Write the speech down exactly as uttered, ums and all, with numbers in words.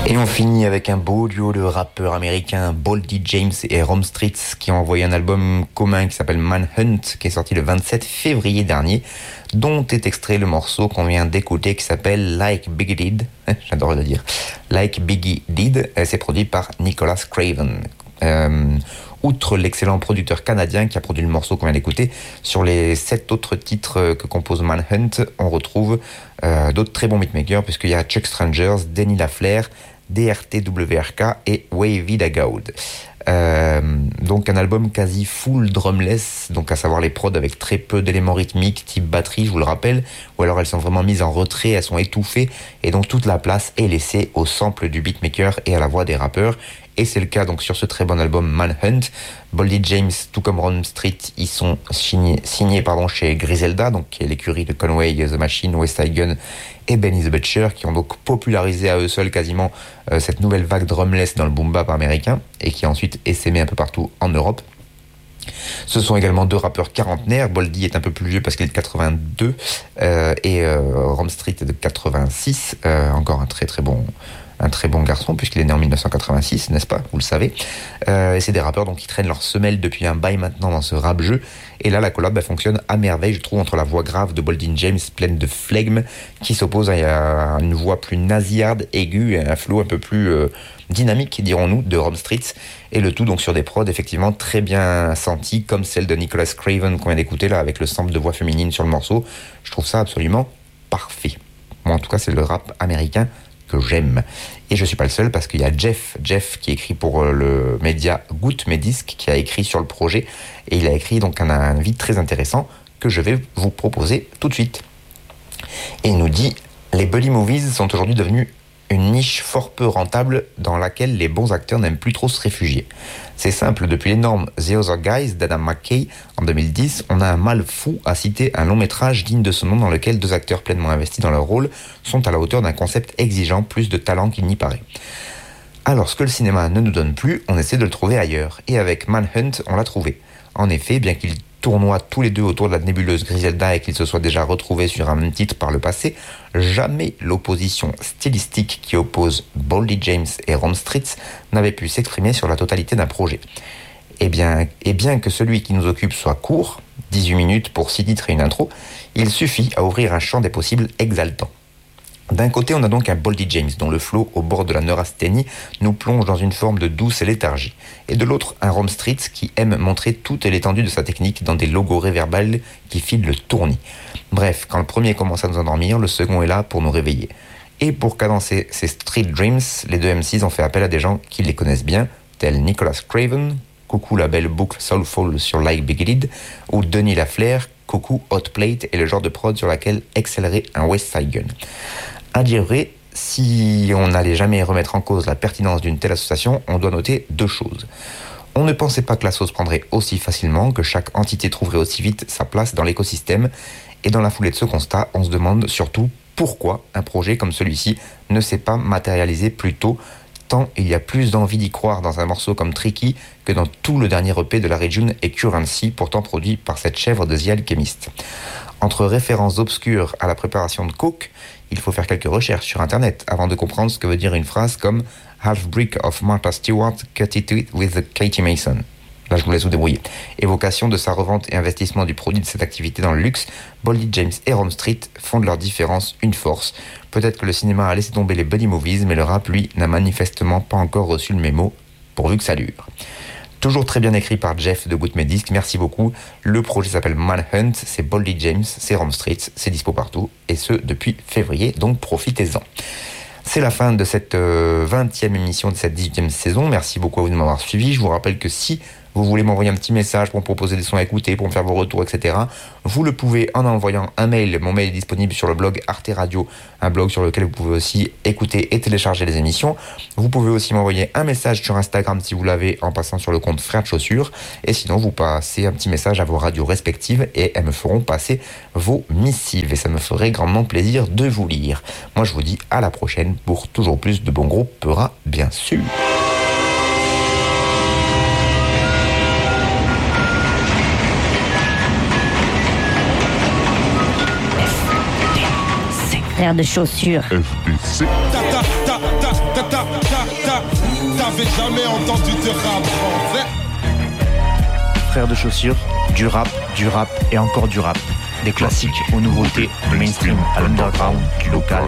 Et on finit avec un beau duo de rappeurs américains, Boldy James et Rome Streetz, qui ont envoyé un album commun qui s'appelle Manhunt, qui est sorti le vingt-sept février dernier, dont est extrait le morceau qu'on vient d'écouter qui s'appelle Like Biggie Did. J'adore le dire. Like Biggie Did. C'est produit par Nicholas Craven. Euh, outre l'excellent producteur canadien qui a produit le morceau qu'on vient d'écouter, sur les sept autres titres que compose Manhunt, on retrouve euh, d'autres très bons beatmakers, puisqu'il y a Chuck Strangers, Denny Laflair, D R T W R K et Wavy Dagaud. Euh, donc un album quasi full drumless, donc à savoir les prods avec très peu d'éléments rythmiques type batterie, je vous le rappelle, ou alors elles sont vraiment mises en retrait, elles sont étouffées, et donc toute la place est laissée au sample du beatmaker et à la voix des rappeurs. Et c'est le cas donc sur ce très bon album Manhunt. Boldy James, tout comme Rome Street, ils sont signés, signés pardon, chez Griselda, donc qui est l'écurie de Conway The Machine, Westside Gunn et Benny the Butcher, qui ont donc popularisé à eux seuls quasiment euh, cette nouvelle vague drumless dans le boom bap américain et qui a ensuite essaimé un peu partout en Europe. Ce sont également deux rappeurs quarantenaires. Boldy est un peu plus vieux parce qu'il est de quatre-vingt-deux euh, et euh, Rome Street est de quatre-vingt-six, euh, encore un très très bon un très bon garçon puisqu'il est né en dix-neuf cent quatre-vingt-six, n'est-ce pas, vous le savez. Euh, et c'est des rappeurs donc qui traînent leur semelle depuis un bail maintenant dans ce rap jeu. Et là la collab elle fonctionne à merveille, je trouve, entre la voix grave de Boldy James pleine de flegme qui s'oppose à une voix plus nasillarde, aiguë, et un flow un peu plus euh, dynamique, dirons-nous, de Rome Street, et le tout donc sur des prods effectivement très bien sentis, comme celle de Nicholas Craven qu'on vient d'écouter là avec le sample de voix féminine sur le morceau. Je trouve ça absolument parfait. Moi en tout cas c'est le rap américain que j'aime. Et je suis pas le seul parce qu'il y a Jeff, Jeff qui écrit pour le média Goûte Mes Disques, qui a écrit sur le projet, et il a écrit donc un avis très intéressant que je vais vous proposer tout de suite. Et il nous dit: les buddy movies sont aujourd'hui devenus une niche fort peu rentable dans laquelle les bons acteurs n'aiment plus trop se réfugier. C'est simple, depuis l'énorme The Other Guys d'Adam McKay en deux mille dix, on a un mal fou à citer un long métrage digne de ce nom dans lequel deux acteurs pleinement investis dans leur rôle sont à la hauteur d'un concept exigeant plus de talent qu'il n'y paraît. Alors ce que le cinéma ne nous donne plus, on essaie de le trouver ailleurs. Et avec Manhunt, on l'a trouvé. En effet, bien qu'ils tournoient tous les deux autour de la nébuleuse Griselda et qu'ils se soient déjà retrouvés sur un même titre par le passé, jamais l'opposition stylistique qui oppose Boldy James et Rome Streetz n'avait pu s'exprimer sur la totalité d'un projet. Et bien, et bien que celui qui nous occupe soit court, dix-huit minutes pour six titres et une intro, il suffit à ouvrir un champ des possibles exaltant. D'un côté, on a donc un Boldy James dont le flow au bord de la neurasthénie nous plonge dans une forme de douce léthargie. Et de l'autre, un Rome Streetz qui aime montrer toute l'étendue de sa technique dans des logorées verbales qui filent le tournis. Bref, quand le premier commence à nous endormir, le second est là pour nous réveiller. Et pour cadencer ces Street Dreams, les deux M Cs ont fait appel à des gens qui les connaissent bien, tels Nicholas Craven, coucou la belle boucle Soulful sur Like Biggie Did, ou Denny Laflair, coucou Hot Plate et le genre de prod sur laquelle excellerait un Westside Gunn. À dire vrai, si on n'allait jamais remettre en cause la pertinence d'une telle association, on doit noter deux choses. On ne pensait pas que la sauce prendrait aussi facilement, que chaque entité trouverait aussi vite sa place dans l'écosystème, et dans la foulée de ce constat, on se demande surtout pourquoi un projet comme celui-ci ne s'est pas matérialisé plus tôt, tant il y a plus d'envie d'y croire dans un morceau comme Tricky que dans tout le dernier E P de la Region et Currency, pourtant produit par cette chèvre de The Alchemist. Entre références obscures à la préparation de coke, il faut faire quelques recherches sur Internet avant de comprendre ce que veut dire une phrase comme « Half brick of Martha Stewart, cut it with the Katie Mason ». Là, je vous laisse vous débrouiller. Évocation de sa revente et investissement du produit de cette activité dans le luxe, Boldy James et Rome Street font de leur différence une force. Peut-être que le cinéma a laissé tomber les buddy movies, mais le rap, lui, n'a manifestement pas encore reçu le mémo, pourvu que ça dure. Toujours très bien écrit par Jeff de Goûte Mes Disques, merci beaucoup. Le projet s'appelle Manhunt, c'est Boldy James, c'est Rome Street, c'est dispo partout, et ce depuis février, donc profitez-en. C'est la fin de cette vingtième émission de cette dix-huitième saison. Merci beaucoup à vous de m'avoir suivi. Je vous rappelle que si vous voulez m'envoyer un petit message pour me proposer des sons à écouter, pour me faire vos retours, et cetera, vous le pouvez en envoyant un mail. Mon mail est disponible sur le blog Arte Radio, un blog sur lequel vous pouvez aussi écouter et télécharger les émissions. Vous pouvez aussi m'envoyer un message sur Instagram si vous l'avez en passant sur le compte Frères de Chaussures. Et sinon, vous passez un petit message à vos radios respectives et elles me feront passer vos missives. Et ça me ferait grandement plaisir de vous lire. Moi, je vous dis à la prochaine pour toujours plus de bons gros peuras, bien sûr. Frères de chaussures. F B C. T'avais jamais entendu de rap français? Frères de chaussures, du rap, du rap et encore du rap. Des classiques aux nouveautés, du mainstream à l'underground, du local